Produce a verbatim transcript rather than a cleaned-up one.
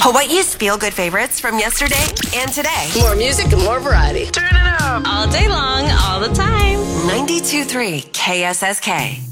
Hawaii's feel-good favorites from yesterday and today. More music and more variety. Turn it up. All day long, all the time. ninety-two point three K S S K.